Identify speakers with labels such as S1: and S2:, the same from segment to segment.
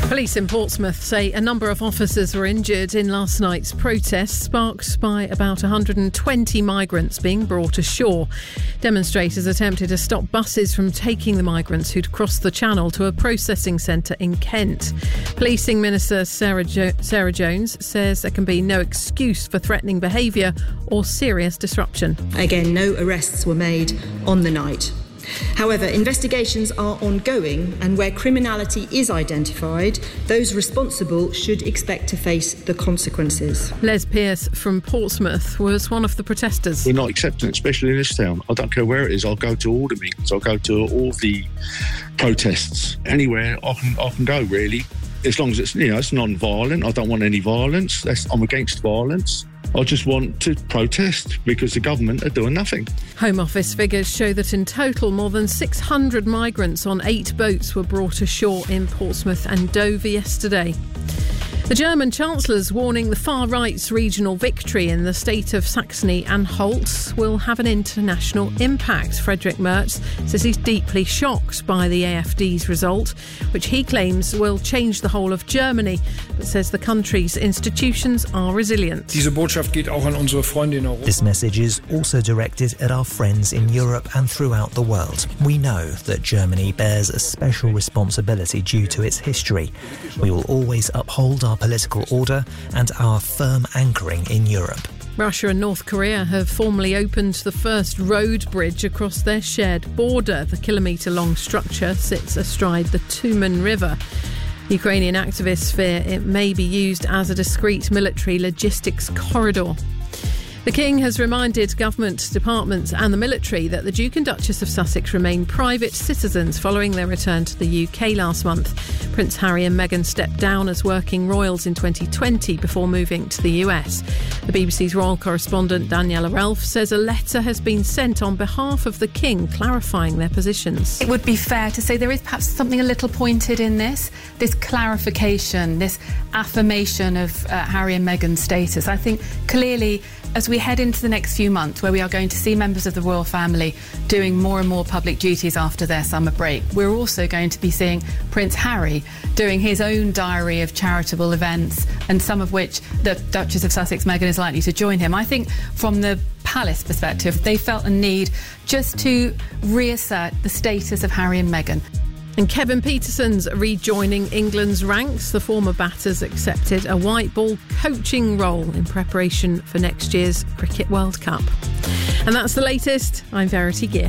S1: Police in Portsmouth say a number of officers were injured in last night's protests sparked by about 120 migrants being brought ashore. Demonstrators attempted to stop buses from taking the migrants who'd crossed the channel to a processing centre in Kent. Policing Minister Sarah Jones says there can be no excuse for threatening behaviour or serious disruption.
S2: Again, no arrests were made on the night. However, investigations are ongoing, and where criminality is identified, those responsible should expect to face the consequences.
S1: Les Pearce from Portsmouth was one of the protesters.
S3: We're not accepting it, especially in this town. I don't care where it is. I'll go to all the meetings. I'll go to all the protests. Anywhere I can go, really. As long as it's non-violent. I don't want any violence. I'm against violence. I just want to protest because the government are doing nothing.
S1: Home Office figures show that in total more than 600 migrants on 8 boats were brought ashore in Portsmouth and Dover yesterday. The German Chancellor's warning the far-right's regional victory in the state of Saxony-Anhalt will have an international impact. Friedrich Merz says he's deeply shocked by the AfD's result, which he claims will change the whole of Germany, but says the country's institutions are resilient.
S4: Diese Botschaft geht auch an unsere Freunde in Europa.
S5: This message is also directed at our friends in Europe and throughout the world. We know that Germany bears a special responsibility due to its history. We will always uphold our political order and our firm anchoring in Europe.
S1: Russia and North Korea have formally opened the first road bridge across their shared border. The kilometre-long structure sits astride the Tumen River. Ukrainian activists fear it may be used as a discreet military logistics corridor. The King has reminded government departments and the military that the Duke and Duchess of Sussex remain private citizens following their return to the UK last month. Prince Harry and Meghan stepped down as working royals in 2020 before moving to the US. The BBC's royal correspondent Daniela Ralph says a letter has been sent on behalf of the King clarifying their positions.
S6: It would be fair to say there is perhaps something a little pointed in this clarification, this affirmation of Harry and Meghan's status. I think clearly as we head into the next few months where we are going to see members of the royal family doing more and more public duties after their summer break, we're also going to be seeing Prince Harry doing his own diary of charitable events, and some of which the Duchess of Sussex, Meghan, is likely to join him. I think from the palace perspective, they felt a need just to reassert the status of Harry and Meghan.
S1: And Kevin Peterson's rejoining England's ranks. The former batter's accepted a white ball coaching role in preparation for next year's Cricket World Cup. And that's the latest. I'm Verity Gear.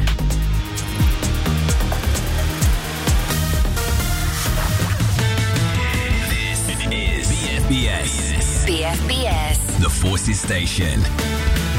S7: This is BFBS. BFBS. The Forces Station.